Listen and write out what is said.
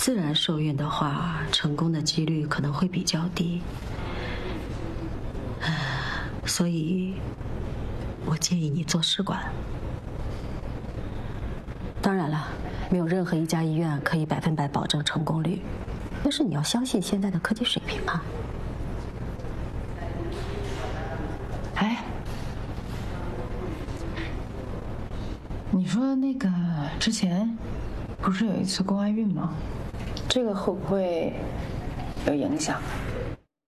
自然受孕的话，成功的几率可能会比较低。所以，我建议你做试管。当然了，没有任何一家医院可以100%保证成功率，但是你要相信现在的科技水平啊。 哎，你说那个之前不是有一次宫外孕吗？这个会不会有影响？